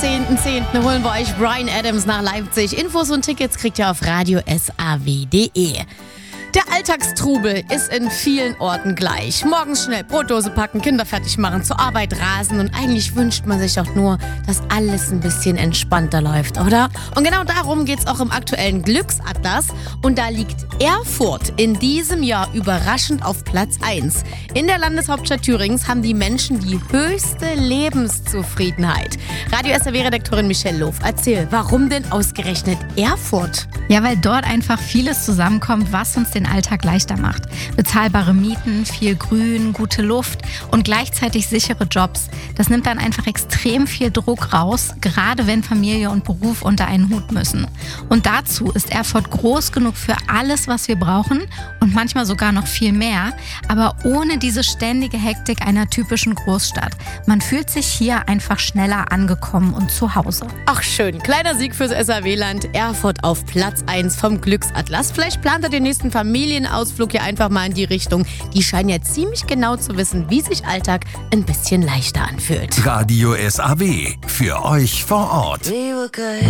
10.10. holen wir euch Bryan Adams nach Leipzig. Infos und Tickets kriegt ihr auf radiosaw.de. Der Alltagstrubel ist in vielen Orten gleich. Morgens schnell Brotdose packen, Kinder fertig machen, zur Arbeit rasen und eigentlich wünscht man sich doch nur, dass alles ein bisschen entspannter läuft, oder? Und genau darum geht's auch im aktuellen Glücksatlas und da liegt Erfurt in diesem Jahr überraschend auf Platz 1. In der Landeshauptstadt Thürings haben die Menschen die höchste Lebenszufriedenheit. Radio SAW-Redakteurin Michelle Lof, erzähl, warum denn ausgerechnet Erfurt? Ja, weil dort einfach vieles zusammenkommt, was uns den Alltag leichter macht. Bezahlbare Mieten, viel Grün, gute Luft und gleichzeitig sichere Jobs. Das nimmt dann einfach extrem viel Druck raus, gerade wenn Familie und Beruf unter einen Hut müssen. Und dazu ist Erfurt groß genug für alles, was wir brauchen und manchmal sogar noch viel mehr, aber ohne diese ständige Hektik einer typischen Großstadt. Man fühlt sich hier einfach schneller angekommen und zu Hause. Ach schön, kleiner Sieg fürs SAW-Land. Erfurt auf Platz 1 vom Glücksatlas. Vielleicht plant er den nächsten Familienausflug ja einfach mal in die Richtung. Die scheinen ja ziemlich genau zu wissen, wie sich Alltag ein bisschen leichter anfühlt. Radio SAW, für euch vor Ort.